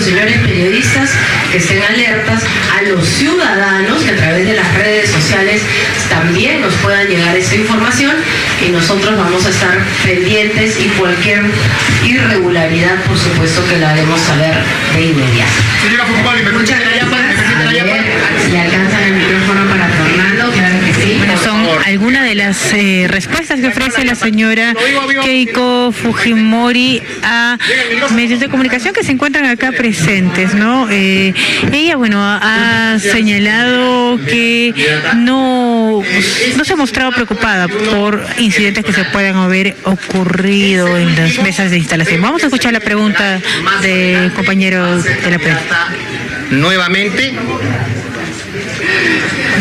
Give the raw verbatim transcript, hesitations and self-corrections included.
los señores periodistas que estén alertas, a los ciudadanos que a través de las redes sociales también nos puedan llegar esa información, y nosotros vamos a estar pendientes, y cualquier irregularidad, por supuesto, que la haremos saber de inmediato. Muchas gracias. ¿Le alcanzan el micrófono para Fernando? Claro que sí. Bueno, son algunas de las eh, respuestas que ofrece la señora Keiko Fujimori a medios de comunicación que se encuentran acá presentes, ¿no? Eh, ella, bueno, ha señalado que no, no se ha mostrado preocupada por incidentes que se puedan haber ocurrido en las mesas de instalación. Vamos a escuchar la pregunta de compañeros de la prensa. Nuevamente